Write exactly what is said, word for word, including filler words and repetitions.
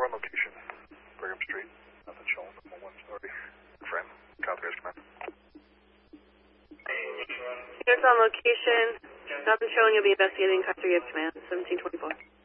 on location. Brigham Street. Nothing showing. one story. Frame. Copy, command. Units on location. Nothing showing. You'll be investigating. Copy, command. seventeen twenty-four.